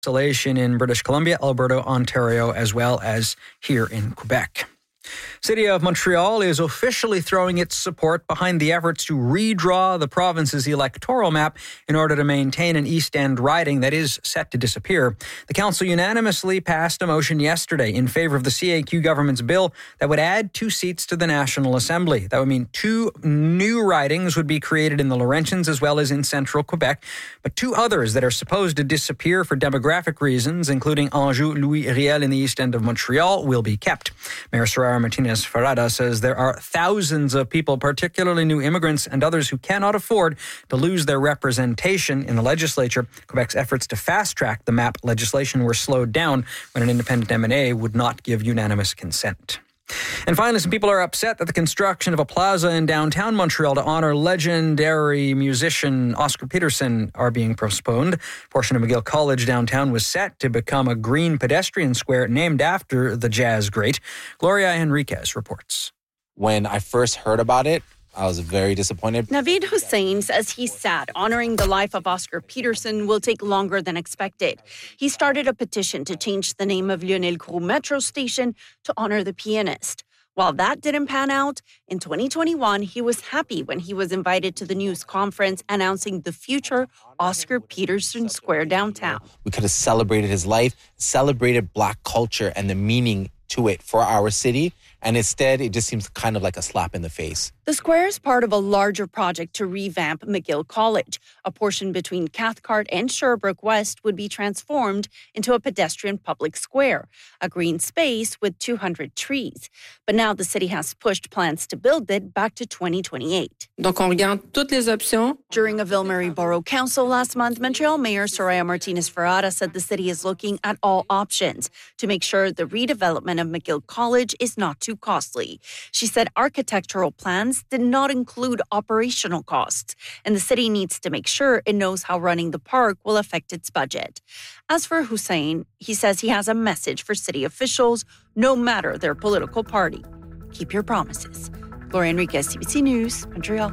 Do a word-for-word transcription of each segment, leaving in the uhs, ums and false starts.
Isolation in British Columbia, Alberta, Ontario, as well as here in Quebec. City of Montreal is officially throwing its support behind the efforts to redraw the province's electoral map in order to maintain an East End riding that is set to disappear. The council unanimously passed a motion yesterday in favor of the C A Q government's bill that would add two seats to the National Assembly. That would mean two new ridings would be created in the Laurentians as well as in central Quebec, but two others that are supposed to disappear for demographic reasons, including Anjou Louis Riel in the East End of Montreal, will be kept. Mayor Soraya Martinez-Ferrada says there are thousands of people, particularly new immigrants and others who cannot afford to lose their representation in the legislature. Quebec's efforts to fast-track the map legislation were slowed down when an independent M and A would not give unanimous consent. And finally, some people are upset that the construction of a plaza in downtown Montreal to honor legendary musician Oscar Peterson are being postponed. A portion of McGill College downtown was set to become a green pedestrian square named after the jazz great. Gloria Henriquez reports. When I first heard about it, I was very disappointed. Naveed Hussain says he's sad. Honoring the life of Oscar Peterson will take longer than expected. He started a petition to change the name of Lionel Groulx Metro Station to honor the pianist. While that didn't pan out, in twenty twenty-one, he was happy when he was invited to the news conference announcing the future Oscar Peterson Square downtown. We could have celebrated his life, celebrated Black culture and the meaning to it for our city. And instead, it just seems kind of like a slap in the face. The square is part of a larger project to revamp McGill College. A portion between Cathcart and Sherbrooke West would be transformed into a pedestrian public square, a green space with two hundred trees. But now the city has pushed plans to build it back to twenty twenty-eight. Donc, on regarde toutes les options. During a Ville-Marie Borough Council last month, Montreal Mayor Soraya Martinez-Ferrada said the city is looking at all options to make sure the redevelopment of McGill College is not too costly. She said architectural plans did not include operational costs, and the city needs to make sure it knows how running the park will affect its budget. As for Hussain, he says he has a message for city officials, no matter their political party. Keep your promises. Gloria Enriquez, C B C News, Montreal.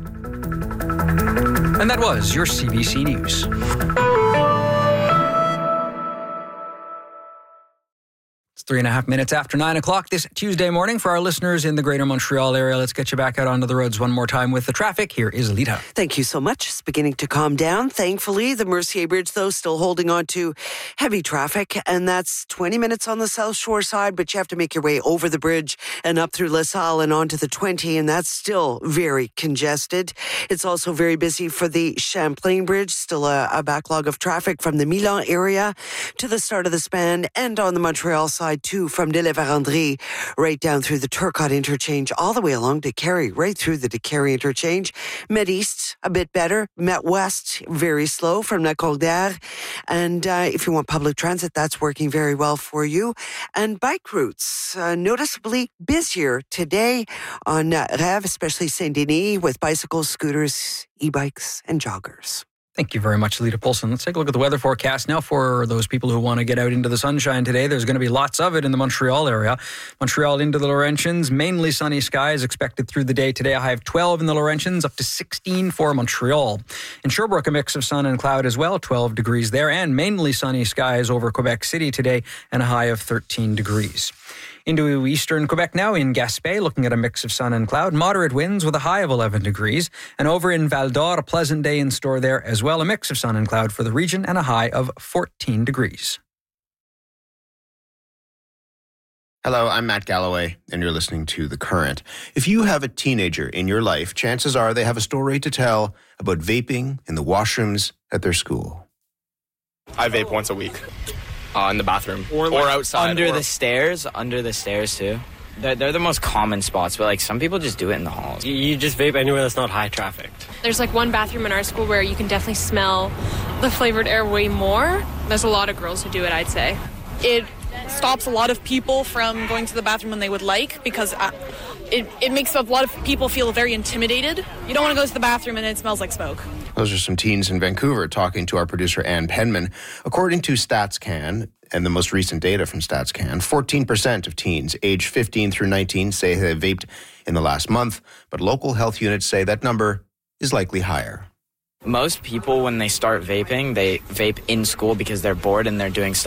And that was your C B C News. It's three and a half minutes after nine o'clock this Tuesday morning. For our listeners in the greater Montreal area, let's get you back out onto the roads one more time with the traffic. Here is Alita. Thank you so much. It's beginning to calm down. Thankfully, the Mercier Bridge, though, still holding on to heavy traffic, and that's twenty minutes on the South Shore side, but you have to make your way over the bridge and up through LaSalle and onto the twenty, and that's still very congested. It's also very busy for the Champlain Bridge, still a, a backlog of traffic from the Milan area to the start of the span, and on the Montreal side, too, from De La Vérendrye right down through the Turcotte interchange all the way along to Carey, right through the Carey interchange. Met East, a bit better. Met West, very slow from La Cordaire. And uh, if you want public transit, that's working very well for you. And bike routes, uh, noticeably busier today on uh, Rêve, especially Saint-Denis, with bicycles, scooters, e-bikes, and joggers. Thank you very much, Alita Polson. Let's take a look at the weather forecast now for those people who want to get out into the sunshine today. There's going to be lots of it in the Montreal area. Montreal into the Laurentians, mainly sunny skies expected through the day today. A high of twelve in the Laurentians, up to sixteen for Montreal. In Sherbrooke, a mix of sun and cloud as well, twelve degrees there, and mainly sunny skies over Quebec City today, and a high of thirteen degrees. Into eastern Quebec now, in Gaspé, looking at a mix of sun and cloud, moderate winds with a high of eleven degrees. And over in Val d'Or, a pleasant day in store there as well, a mix of sun and cloud for the region and a high of fourteen degrees. Hello, I'm Matt Galloway, and you're listening to The Current. If you have a teenager in your life, chances are they have a story to tell about vaping in the washrooms at their school. I vape once a week. Uh, in the bathroom or, like, or outside. Under or... the stairs, under the stairs too. They're, they're the most common spots, but like some people just do it in the halls. You, you just vape anywhere that's not high trafficked. There's like one bathroom in our school where you can definitely smell the flavored air way more. There's a lot of girls who do it, I'd say. It stops a lot of people from going to the bathroom when they would like because uh, it, it makes a lot of people feel very intimidated. You don't want to go to the bathroom and it smells like smoke. Those are some teens in Vancouver talking to our producer Ann Penman. According to StatsCan and the most recent data from StatsCan, fourteen percent of teens aged fifteen through nineteen say they vaped in the last month, but local health units say that number is likely higher. most people, when they start vaping, they vape in school because they're bored and they're doing stuff